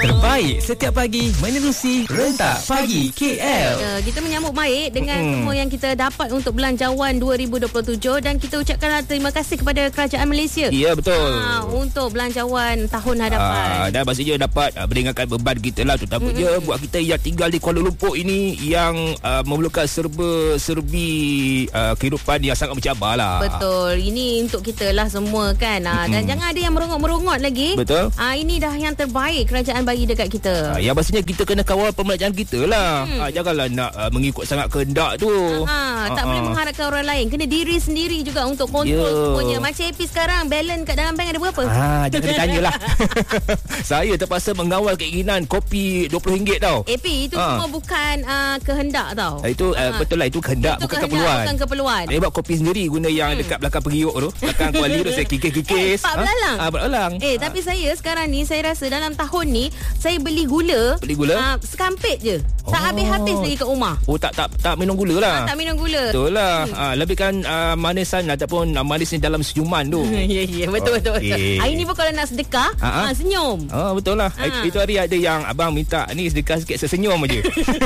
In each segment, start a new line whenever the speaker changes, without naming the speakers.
Terbaik setiap pagi menerusi Rentak Pagi KL.
Kita menyambut baik dengan semua yang kita dapat untuk belanjawan 2027 dan kita ucapkanlah terima kasih kepada kerajaan Malaysia.
Ya, betul.
Untuk belanjawan tahun hadapan.
Dan pastinya dapat meringankan beban kita lah, terutamanya buat kita yang tinggal di Kuala Lumpur ini yang memerlukan serba-serbi kehidupan yang sangat mencabar lah.
Betul. Ini untuk kita lah semua kan. Dan jangan ada yang merungut-merungut lagi.
Betul.
Ini dah yang terbaik kerajaan bagi dekat kita.
Yang pastinya kita kena kawal pembelanjaan kita lah. Janganlah nak mengikut sangat kehendak tu.
Tak boleh mengharapkan orang lain. Kena diri sendiri juga untuk kontrol semuanya. Macam AP sekarang, balance kat dalam bank ada berapa?
Jangan ditanyalah. Saya terpaksa mengawal keinginan kopi RM20 tau.
AP itu semua bukan kehendak tau.
Itu betul lah, itu kehendak,
itu
bukan
kehendak,
keperluan.
bukan keperluan.
Saya buat kopi sendiri guna yang dekat belakang periuk tu. Belakang kuali tu saya kikis-kikis.
Pak belalang.
Pak belalang.
Tapi saya sekarang ni, saya rasa dalam tahun ni saya beli gula. Sekampit je. Tak habis-habis lagi kat rumah.
Tak minum gula lah.
Tak minum gula.
Betul lah. Lebihkan manisan ataupun manis ni dalam senyuman tu.
Ya, betul. Hari ni pun kalau nak sedekah, senyum.
Betul lah. Itu hari ada yang abang minta ni sedekah sikit, saya senyum aje.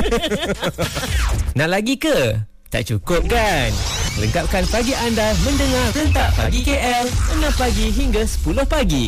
Nak lagi ke? Tak cukup kan? Lengkapkan pagi anda mendengar Rentak Pagi KL 6 pagi hingga 10 pagi.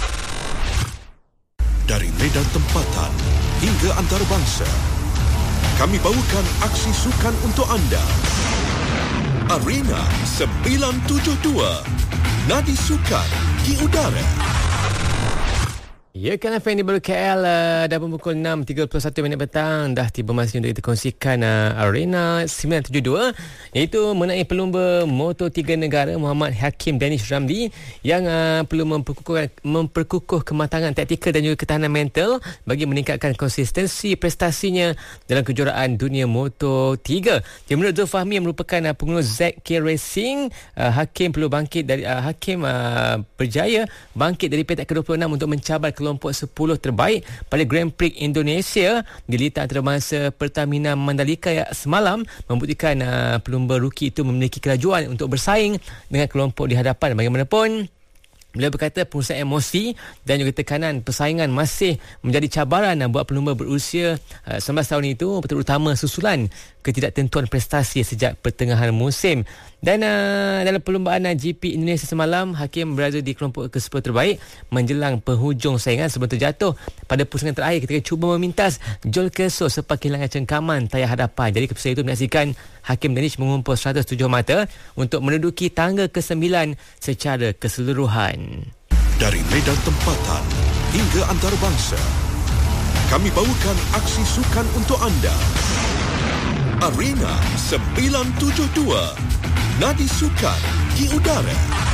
Dari medan tempatan hingga antarabangsa, kami bawakan aksi sukan untuk anda. Arena 972, Nadi Sukan di Udara.
Ya, kan FM di Baru KL dah pukul 6.31 petang. Dah tiba masa untuk kita kongsikan Arena 972, iaitu mengenai pelumba Moto3 negara Muhammad Hakim Danish Ramli yang perlu memperkukuh kematangan taktikal dan juga ketahanan mental bagi meningkatkan konsistensi prestasinya dalam kejuaraan dunia Moto3. Yang menurut Zulfahmi yang merupakan pengurus ZK Racing, Hakim perlu bangkit dari Hakim berjaya bangkit dari peringkat ke-26 untuk mencabar kelompok 10 terbaik pada Grand Prix Indonesia di litar antarabangsa Pertamina Mandalika semalam, membuktikan pelumba rookie itu memiliki kelajuan untuk bersaing dengan kelompok di hadapan. Bagaimanapun, beliau berkata pengurusan emosi dan juga tekanan persaingan masih menjadi cabaran buat pelumba berusia 19 tahun itu, terutama susulan ketidaktentuan prestasi sejak pertengahan musim. Dan dalam perlumbaan GP Indonesia semalam, Hakim berada di kelompok ke-10 terbaik menjelang penghujung saingan sebelum terjatuh pada pusingan terakhir ketika cuba memintas Joel Kelso sempat kehilangan cengkaman tayar hadapan. Jadi keputusan itu menyaksikan Hakim Danish mengumpul 107 mata untuk menduduki tangga ke-9 secara keseluruhan.
Dari medan tempatan hingga antarabangsa, kami bawakan aksi sukan untuk anda. Arena 972, Nadi Sukan di Udara.